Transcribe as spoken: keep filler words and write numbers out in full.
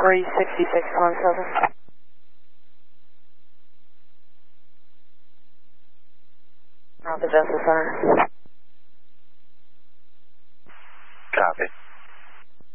three sixty-six one seven. Not the Justice Center.